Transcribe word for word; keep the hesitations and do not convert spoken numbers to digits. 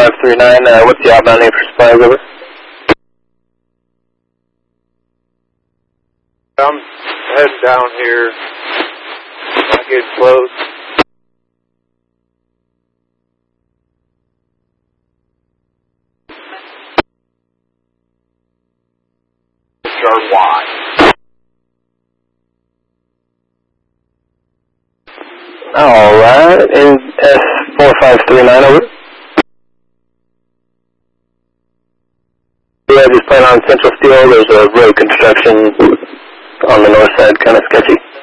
five three nine, uh, what's the outbound name for supplies, over? I'm heading down here. Not getting close. Turn wide. Alright, is S four five three nine, over? Yeah, just plan on Central Steel. There's a road construction on the north side, kind of sketchy.